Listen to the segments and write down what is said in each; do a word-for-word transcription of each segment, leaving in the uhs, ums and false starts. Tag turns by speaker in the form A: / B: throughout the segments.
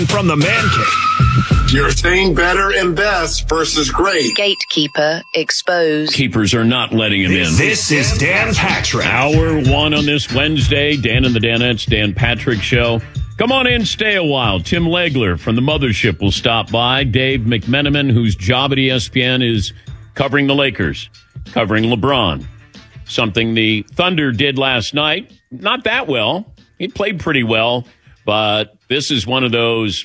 A: From the Man Cave.
B: You're saying better and best versus great.
C: Gatekeeper exposed.
D: Keepers are not letting him in.
A: This is Dan Patrick.
D: Hour one on this Wednesday. Dan and the Danettes, Dan Patrick Show. Come on in, stay a while. Tim Legler from the Mothership will stop by. Dave McMenamin, whose job at E S P N is covering the Lakers, covering LeBron. Something the Thunder did last night. Not that well. He played pretty well, but this is one of those,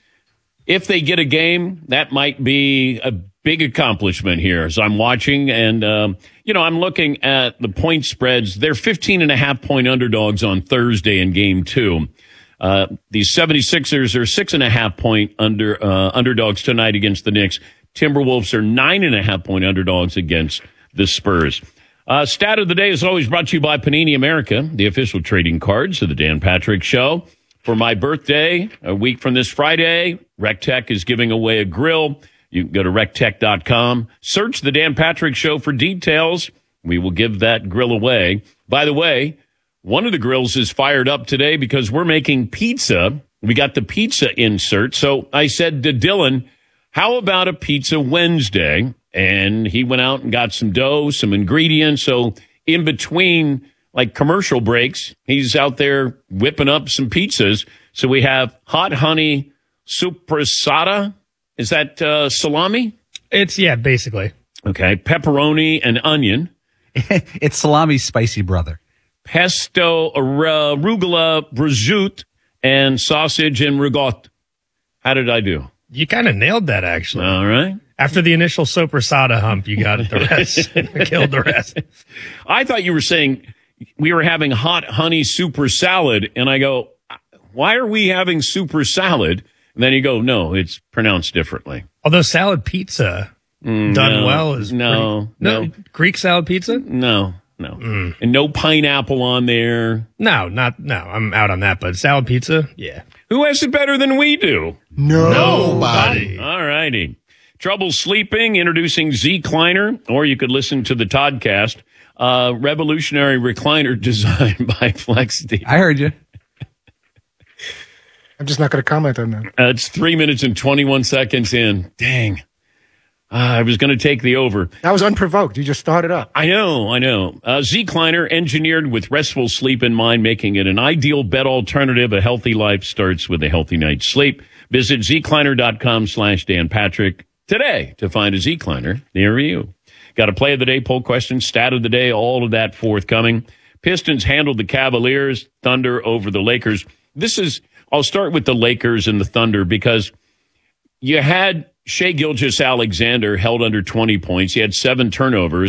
D: if they get a game, that might be a big accomplishment here as I'm watching. And, um, you know, I'm looking at the point spreads. They're fifteen and a half point underdogs on Thursday in game two. Uh, the seventy-sixers are six and a half point under, uh, underdogs tonight against the Knicks. Timberwolves are nine and a half point underdogs against the Spurs. Uh, stat of the day is always brought to you by Panini America, the official trading cards of the Dan Patrick Show. For my birthday, a week from this Friday, RecTech is giving away a grill. You can go to rec tech dot com, search the Dan Patrick Show for details. We will give that grill away. By the way, one of the grills is fired up today because we're making pizza. We got the pizza insert. So I said to Dylan, how about a pizza Wednesday? And he went out and got some dough, some ingredients. So in between like commercial breaks, he's out there whipping up some pizzas. So we have hot honey sopressata. Is that uh, salami?
E: It's, yeah, basically.
D: Okay. Pepperoni and onion.
F: It's salami's spicy brother.
D: Pesto, arugula, prosciutto, and sausage and ricotta. How did I do?
E: You kind of nailed that, actually.
D: All right.
E: After the initial sopressata hump, you got it the rest. Killed the rest.
D: I thought you were saying we were having hot honey super salad, and I go, why are we having super salad? And then you go, no, it's pronounced differently.
E: Although salad pizza
D: Mm,
E: done
D: no,
E: well is
D: no,
E: pretty, no,
D: no.
E: Greek salad pizza?
D: No, no.
E: Mm.
D: And no pineapple on there.
E: No, not, no, I'm out on that, but salad pizza, yeah.
D: Who has it better than we do?
E: Nobody.
D: All righty. Trouble sleeping, introducing Z-Cliner, or you could listen to the Toddcast. Uh, revolutionary recliner designed by FlexD.
F: I heard you.
G: I'm just not going to comment on that.
D: Uh, it's three minutes and twenty-one seconds in. Dang. Uh, I was going to take the over.
G: That was unprovoked. You just started up.
D: I know, I know. Uh, Z-Cliner, engineered with restful sleep in mind, making it an ideal bed alternative. A healthy life starts with a healthy night's sleep. Visit zcliner.com slash Dan Patrick today to find a Z-Cliner near you. Got a play of the day, poll question, stat of the day, all of that forthcoming. Pistons handled the Cavaliers, Thunder over the Lakers. This is, I'll start with the Lakers and the Thunder because you had Shai Gilgeous-Alexander held under twenty points. He had seven turnovers.